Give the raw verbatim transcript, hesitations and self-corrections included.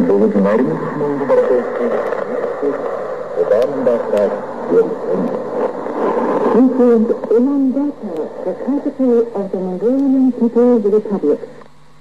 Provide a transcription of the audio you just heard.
originarismo This is Ilan Data, the capital of the Mongolian People's Republic.